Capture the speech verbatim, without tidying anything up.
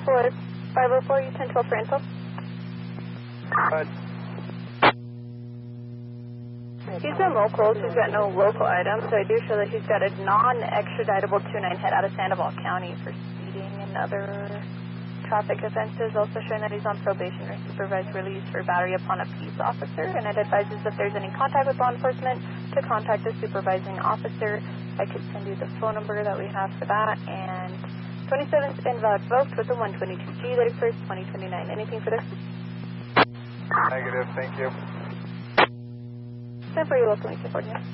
four, five oh four, you ten twelve for info. But He's been local, so he's got no local items, so I do show that he's got a non-extraditable two nine hit out of Sandoval County for speeding and other traffic offenses, also showing that he's on probation or supervised release for battery upon a peace officer, and it advises if there's any contact with law enforcement to contact the supervising officer. I could send you the phone number that we have for that, and twenty-seventh invalid revoked with the one twenty-two G, thirty-first, twenty twenty-nine. Anything for this? negative, thank you. Time for you locally supporting.